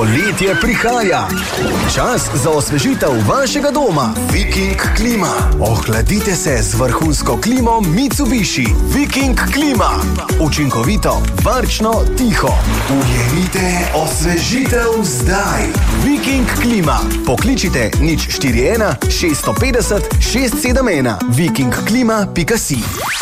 Poletje prihaja. Čas za osvežitev vašega doma. Viking klima. Ohladite se z vrhunsko klimo Mitsubishi. Viking klima. Učinkovito, varčno, tiho. Ujemite osvežitev zdaj. Viking klima. Pokličite 041 650 671. vikingklima.si.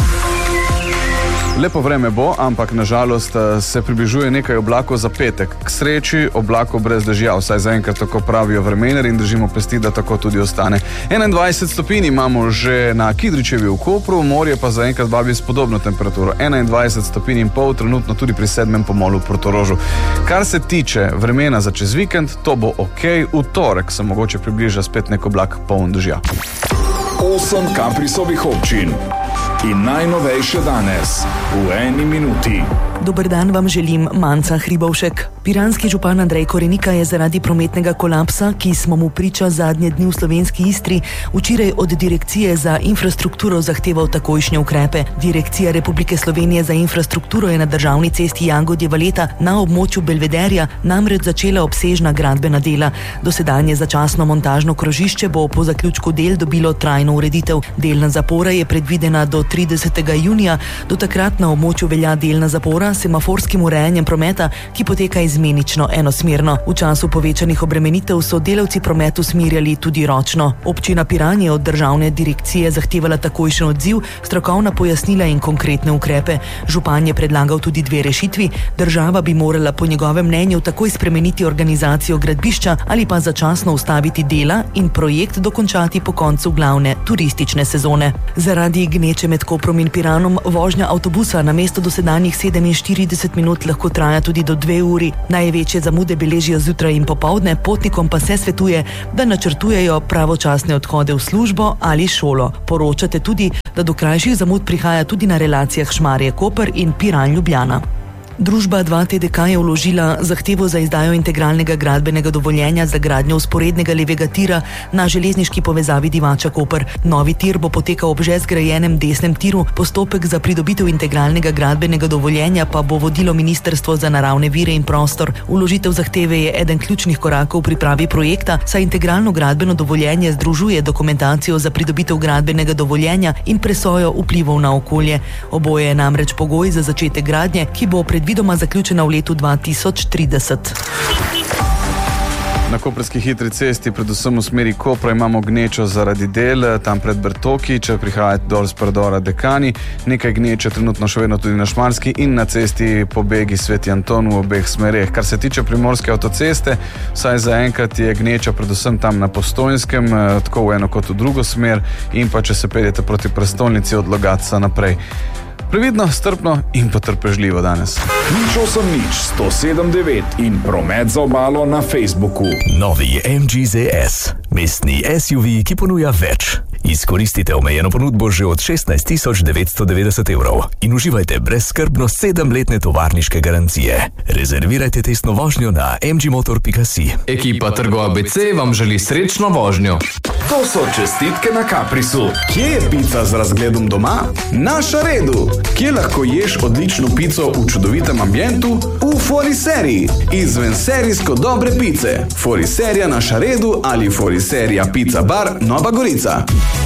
Lepo vreme bo, ampak nažalost se približuje nekaj oblakov za petek. K sreči oblakov brez dežja, vsaj zaenkrat tako pravijo vremenarji in držimo pesti, da tako tudi ostane. 21 stopinj imamo že na Kidričevi v Kopru, morje pa zaenkrat vabi s podobno temperaturo. 21 stopinj in pol, trenutno tudi pri 7. pomolu v Portorožu. Kar se tiče vremena za čez vikend, to bo ok. V torek se mogoče približa spet nek oblak poln dežja. 8 Kaprisovih občin. In najnovejše danes, v 1 minuti. Dober dan vam želim, Manca Hribovšek. Piranski župan Andrej Korenika je zaradi prometnega kolapsa, ki smo mu priča zadnje dni v slovenski Istri, včeraj od Direkcije za infrastrukturo zahteval takojšnje ukrepe. Direkcija Republike Slovenije za infrastrukturo je na državni cesti Jagodje-Valeta na območju Belvederja namreč začela obsežna gradbena dela. Dosedanje začasno montažno krožišče bo po zaključku del dobilo trajno ureditev. Delna zapora je predvidena do 30. junija. Do takrat na območju velja delna zapora s semaforskim urejanjem prometa, ki poteka izmenično enosmerno. V času povečanih obremenitev so delavci promet usmerjali tudi ročno. Občina Piran je od državne direkcije zahtevala takojšen odziv, strokovna pojasnila in konkretne ukrepe. Župan je predlagal tudi 2 rešitvi. Država bi morala po njegovem mnenju takoj spremeniti organizacijo gradbišča ali pa začasno ustaviti dela in projekt dokončati po koncu glavne turistične sezone. Zaradi gneče med Koprom in Piranom vožnja avtobusa namesto dosedanjih 47 minut lahko traja tudi do 2 uri. Največje zamude beležijo zjutraj in popoldne, potnikom pa se svetuje, da načrtujejo pravočasne odhode v službo ali šolo. Poročate tudi, da do krajših zamud prihaja tudi na relacijah Šmarje-Koper in Piran-Ljubljana. Družba 2TDK je vložila zahtevo za izdajo integralnega gradbenega dovoljenja za gradnjo vzporednega levega tira na železniški povezavi Divača-Koper. Novi tir bo potekal ob že zgrajenem desnem tiru, postopek za pridobitev integralnega gradbenega dovoljenja pa bo vodilo Ministrstvo za naravne vire in prostor. Vložitev zahteve je eden ključnih korakov v pripravi projekta, saj integralno gradbeno dovoljenje združuje dokumentacijo za pridobitev gradbenega dovoljenja in presojo vplivov na okolje. Oboje je namreč pogoj za začetek gradnje, ki bo predvidoma zaključena v letu 2030. Na koprski hitri cesti, predvsem v smeri Kopra, imamo gnečo zaradi del, tam pred Bertoki, če prihajate dol z predora Dekani. Nekaj gneče trenutno še vedno tudi na Šmarski in na cesti Pobegi Sveti Anton v obeh smereh. Kar se tiče primorske avtoceste, vsaj zaenkrat je gneča predvsem tam na Postojnskem, tako v eno kot v drugo smer, in pa če se peljete proti prestolnici od Logatca naprej. Previdno, strpno in potrpežljivo danes. 080 107 in promet za obalo na Facebooku. Novi MG ZS. Mestni SUV, ki ponuja več. Izkoristite omejeno ponudbo že od 16 990 evrov in uživajte brezskrbno 7-letne tovarniške garancije. Rezervirajte testno vožnjo na mgmotor.si. Ekipa Trgo ABC vam želi srečno vožnjo. To so čestitke na Kaprisu. Kje je pica z razgledom doma? Na Šaredu. Kje lahko ješ odlično pico v čudovitem ambientu? V Foriseriji. Izven serijsko dobre pice. Foriserija na Šaredu ali Foriserija Pizza Bar Nova Gorica.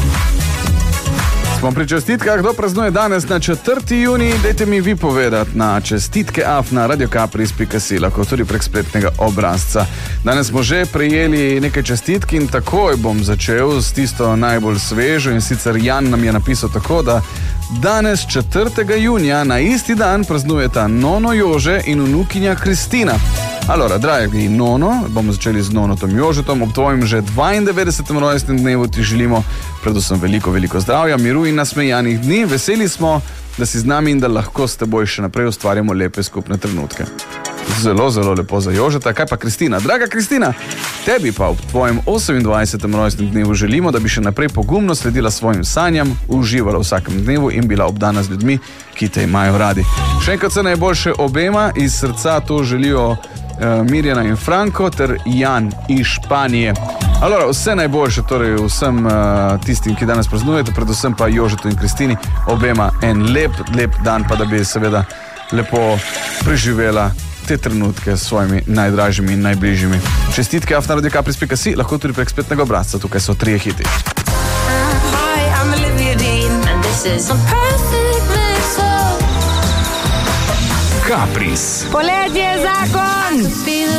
Smo pri čestitkah, kdo praznuje danes na 4. junij, dajte mi vi povedati na čestitke@radiokapris.si, lahko tudi prek spletnega obrazca. Danes smo že prejeli nekaj čestitk in takoj bom začel s tisto najbolj svežo, in sicer Jan nam je napisal tako, da danes 4. junija na isti dan praznujeta nono Jože in vnukinja Kristina. Alora, dragi nono, bomo začeli z nonotom Jožetom, ob tvojim že 92. rojstnem dnevu ti želimo predvsem veliko zdravja, miru in nasmejanih dni. Veseli smo, da si z nami in da lahko s teboj še naprej ustvarjamo lepe skupne trenutke. Zelo lepo za Jožeta. Kaj pa Kristina? Draga Kristina, tebi pa ob tvojem 28. rojstnem dnevu želimo, da bi še naprej pogumno sledila svojim sanjam, uživala v vsakem dnevu in bila obdana z ljudmi, ki te imajo radi. Še enkrat vse najboljše obema, iz srca to želijo Mirjana in Franko ter Jan iz Španije. Alora, vse najboljše torej vsem tistim, ki danes praznujete, predvsem pa Jožetu in Kristini, obema en lep dan, pa da bi seveda lepo preživela te trenutke s svojimi najdražjimi in najbližjimi. Čestitke afnarodikapris.si, lahko tudi prek spletnega obrazca, tukaj so 3 hiti. Hi, I'm Olivia Dean and this is a perfect mix-up. Kapris. Poletje je zakon!